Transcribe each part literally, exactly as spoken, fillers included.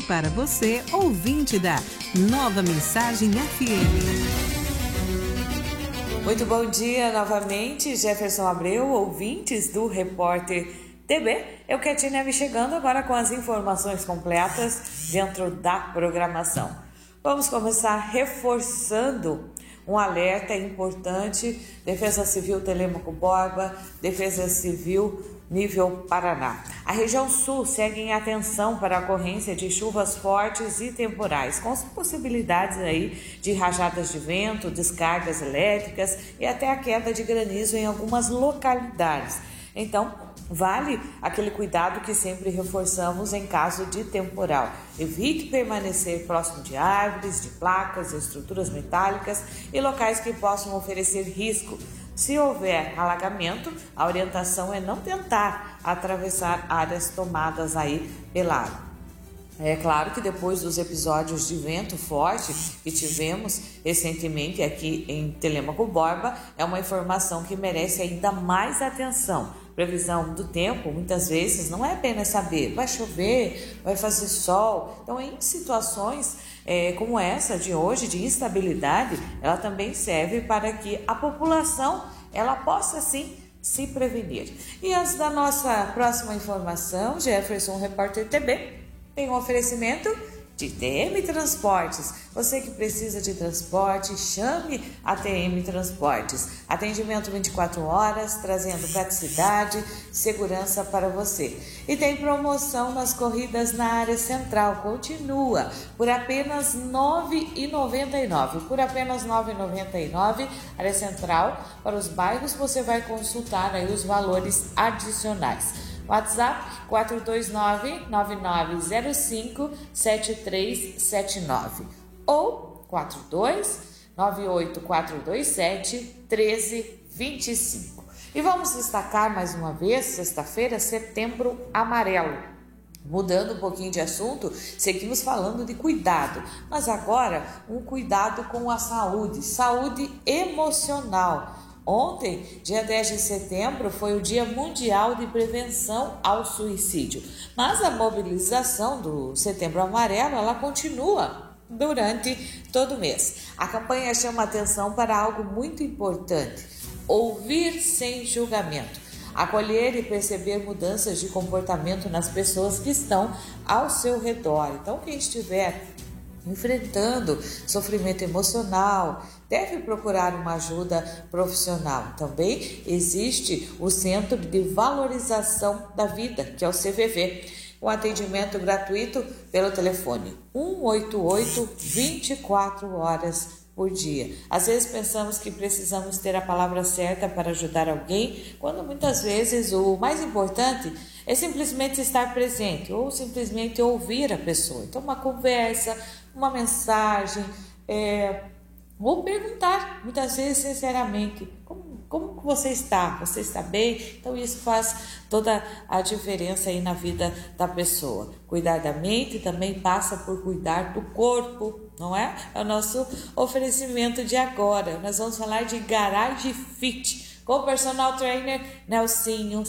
para você, ouvinte da Nova Mensagem F M. Muito bom dia novamente, Jefferson Abreu, ouvintes do Repórter T B. Eu, Ketineve, chegando agora com as informações completas dentro da programação. Vamos começar reforçando um alerta importante: Defesa Civil Telêmaco Borba, Defesa Civil nível Paraná. A região sul segue em atenção para a ocorrência de chuvas fortes e temporais, com possibilidades aí de rajadas de vento, descargas elétricas e até a queda de granizo em algumas localidades. Então, vale aquele cuidado que sempre reforçamos em caso de temporal. Evite permanecer próximo de árvores, de placas, estruturas metálicas e locais que possam oferecer risco. Se houver alagamento, a orientação é não tentar atravessar áreas tomadas aí pela água. É claro que depois dos episódios de vento forte que tivemos recentemente aqui em Telêmaco Borba, é uma informação que merece ainda mais atenção. Previsão do tempo, muitas vezes, não é apenas saber vai chover, vai fazer sol. Então, em situações é, como essa de hoje, de instabilidade, ela também serve para que a população ela possa, sim, se prevenir. E antes da nossa próxima informação, Jefferson, Repórter T B, tem um oferecimento de T M Transportes. Você que precisa de transporte, chame a T M Transportes. Atendimento vinte e quatro horas, trazendo praticidade, segurança para você. E tem promoção nas corridas na área central. Continua por apenas nove reais e noventa e nove centavos. Por apenas nove reais e noventa e nove centavos, área central. Para os bairros você vai consultar aí os valores adicionais. WhatsApp quatro dois nove, nove nove zero cinco, sete três sete nove ou quatro dois nove oito quatro dois sete, um três dois cinco. E vamos destacar mais uma vez, sexta-feira, Setembro Amarelo. Mudando um pouquinho de assunto, seguimos falando de cuidado, mas agora um cuidado com a saúde, saúde emocional. Ontem, dia dez de setembro, foi o Dia Mundial de Prevenção ao Suicídio, mas a mobilização do Setembro Amarelo, ela continua durante todo o mês. A campanha chama atenção para algo muito importante: ouvir sem julgamento, acolher e perceber mudanças de comportamento nas pessoas que estão ao seu redor. Então, quem estiver enfrentando sofrimento emocional, deve procurar uma ajuda profissional. Também existe o Centro de Valorização da Vida, que é o C V V, com atendimento gratuito pelo telefone um oito oito, vinte e quatro horas por dia. Às vezes pensamos que precisamos ter a palavra certa para ajudar alguém, quando muitas vezes o mais importante é simplesmente estar presente ou simplesmente ouvir a pessoa. Então, uma conversa, uma mensagem, é, ou perguntar, muitas vezes sinceramente, como, como você está? Você está bem? Então isso faz toda a diferença aí na vida da pessoa. Cuidar da mente também passa por cuidar do corpo, não é? É o nosso oferecimento de agora. Nós vamos falar de Garage Fit, com o personal trainer Nelsinho,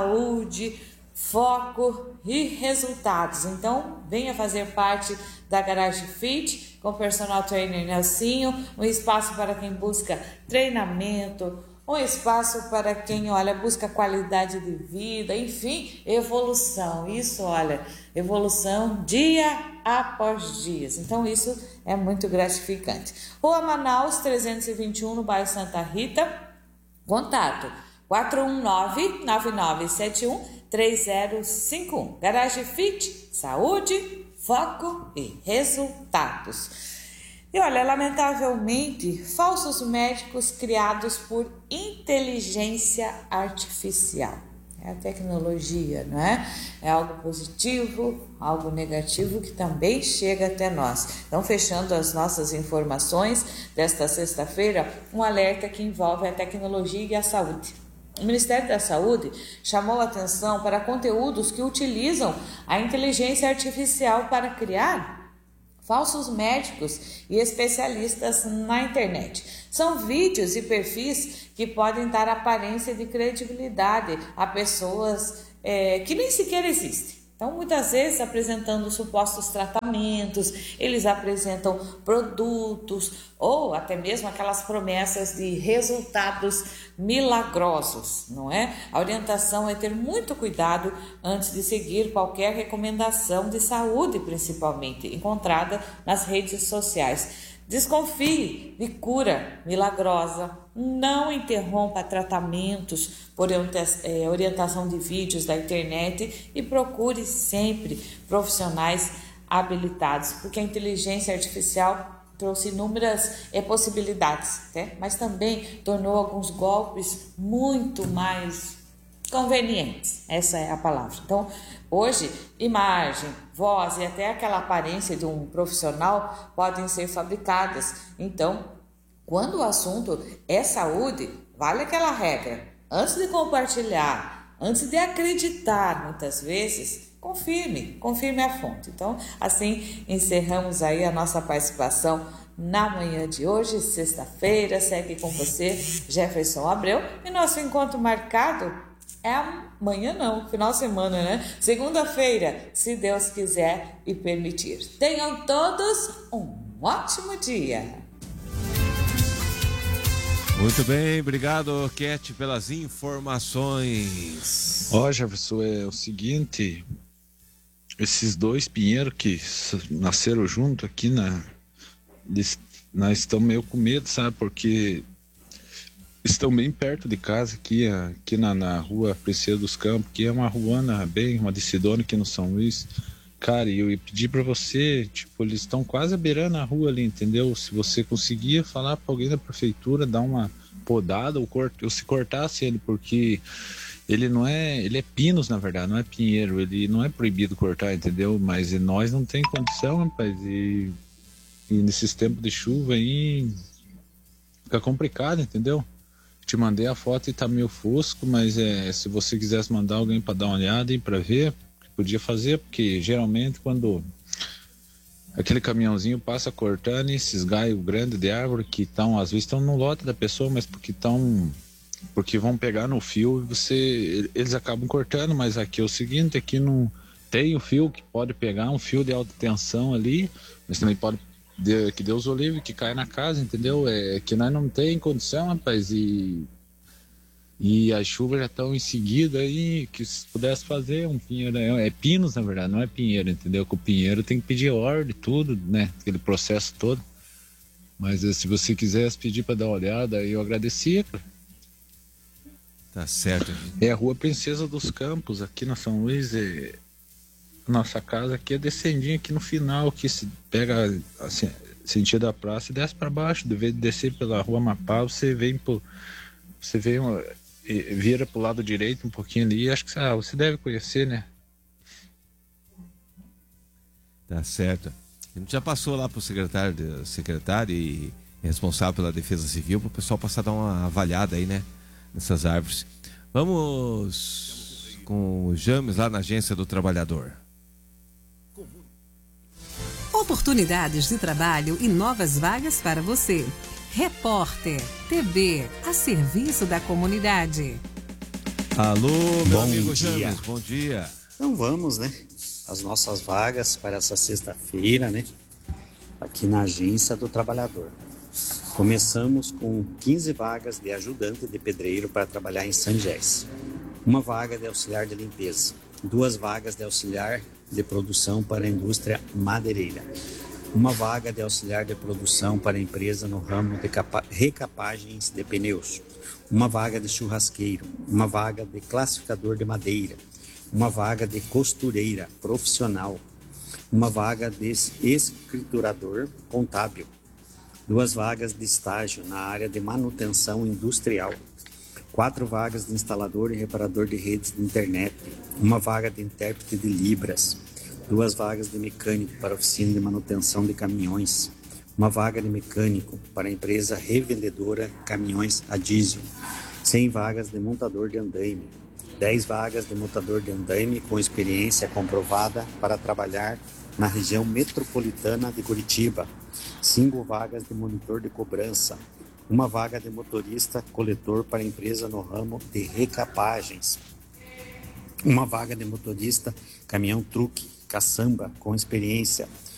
saúde, foco e resultados. Então, venha fazer parte da Garage Fit com o personal trainer Nelsinho, um espaço para quem busca treinamento, um espaço para quem, olha, busca qualidade de vida, enfim, evolução. Isso, olha, evolução dia após dia. Então, isso é muito gratificante. Rua Manaus, trezentos e vinte e um, no bairro Santa Rita. Contato quatro um nove, nove nove sete um, três zero cinco um. Garage Fit, saúde, foco e resultados. E olha, lamentavelmente, falsos médicos criados por inteligência artificial. É a tecnologia, não é? É algo positivo, algo negativo que também chega até nós. Então, fechando as nossas informações desta sexta-feira, um alerta que envolve a tecnologia e a saúde. O Ministério da Saúde chamou atenção para conteúdos que utilizam a inteligência artificial para criar falsos médicos e especialistas na internet. São vídeos e perfis que podem dar aparência de credibilidade a pessoas é, que nem sequer existem. Então, muitas vezes apresentando supostos tratamentos, eles apresentam produtos ou até mesmo aquelas promessas de resultados milagrosos, não é? A orientação é ter muito cuidado antes de seguir qualquer recomendação de saúde, principalmente encontrada nas redes sociais. Desconfie de cura milagrosa, não interrompa tratamentos por orientação de vídeos da internet e procure sempre profissionais habilitados, porque a inteligência artificial trouxe inúmeras é, possibilidades, né? Mas também tornou alguns golpes muito mais convenientes, essa é a palavra. Então, hoje, imagem, voz e até aquela aparência de um profissional podem ser fabricadas. Então, quando o assunto é saúde, vale aquela regra. Antes de compartilhar, antes de acreditar, muitas vezes, confirme, confirme a fonte. Então, assim, encerramos aí a nossa participação na manhã de hoje, sexta-feira. Segue com você, Jefferson Abreu, e nosso encontro marcado é amanhã não, final de semana, né? Segunda-feira, se Deus quiser e permitir. Tenham todos um ótimo dia. Muito bem, obrigado, Cat, pelas informações. Ó, Jefferson, é o seguinte, esses dois pinheiros que nasceram junto aqui, na, eles, nós estamos meio com medo, sabe? Porque estão bem perto de casa, aqui, aqui na, na rua Princesa dos Campos, que é uma ruana bem, uma decidona aqui no São Luís. Cara, e eu ia pedir pra você, tipo, eles estão quase beirando a rua ali, entendeu? Se você conseguir falar pra alguém da prefeitura, dar uma podada ou, cort, ou se cortasse ele, porque ele não é, ele é pinos, na verdade, não é pinheiro, ele não é proibido cortar, entendeu? Mas nós não tem condição, rapaz, e, e nesses tempos de chuva aí fica complicado, entendeu? Te mandei a foto e tá meio fosco, mas é, se você quisesse mandar alguém para dar uma olhada e para ver, podia fazer, porque geralmente quando aquele caminhãozinho passa cortando esses galhos grandes de árvore que estão, às vezes estão no lote da pessoa, mas porque estão, porque vão pegar no fio, você, eles acabam cortando. Mas aqui é o seguinte, aqui não tem o fio que pode pegar, um fio de alta tensão ali, mas também pode, que Deus o livre, que cai na casa, entendeu? É que nós não tem condição, rapaz, e e as chuvas já estão em seguida aí, que se pudesse fazer um pinheiro, é, é pinos, na verdade, não é pinheiro, entendeu? Que o pinheiro tem que pedir ordem, tudo, né? Aquele processo todo. Mas se você quisesse pedir para dar uma olhada, eu agradecia. Tá certo. É a Rua Princesa dos Campos, aqui na São Luís. É... Nossa casa aqui é descendinha aqui no final, que se pega assim, sentido da praça e desce para baixo. De vez de descer pela Rua Mapá, você vem por, você vem uma, vira pro lado direito um pouquinho ali. Acho que ah, você deve conhecer, né? Tá certo. A gente já passou lá pro secretário, secretário e responsável pela Defesa Civil, para o pessoal passar a dar uma avaliada aí, né? Nessas árvores. Vamos com o James lá na Agência do Trabalhador. Oportunidades de trabalho e novas vagas para você. Repórter T V, a serviço da comunidade. Alô, meu Bom amigo dia. James, bom dia. Então vamos, né? As nossas vagas para essa sexta-feira, né? Aqui na Agência do Trabalhador. Começamos com quinze vagas de ajudante de pedreiro para trabalhar em Sangés. Uma vaga de auxiliar de limpeza. Duas vagas de auxiliar de produção para a indústria madeireira. Uma vaga de auxiliar de produção para a empresa no ramo de capa- recapagens de pneus. Uma vaga de churrasqueiro. Uma vaga de classificador de madeira. Uma vaga de costureira profissional. Uma vaga de escriturador contábil. Duas vagas de estágio na área de manutenção industrial. Quatro vagas de instalador e reparador de redes de internet. Uma vaga de intérprete de Libras. Duas vagas de mecânico para a oficina de manutenção de caminhões. Uma vaga de mecânico para a empresa revendedora Caminhões a Diesel. cem vagas de montador de andaime. dez vagas de montador de andaime com experiência comprovada para trabalhar na região metropolitana de Curitiba. cinco vagas de monitor de cobrança. Uma vaga de motorista coletor para a empresa no ramo de recapagens. uma vaga de motorista, caminhão truque, caçamba com experiência,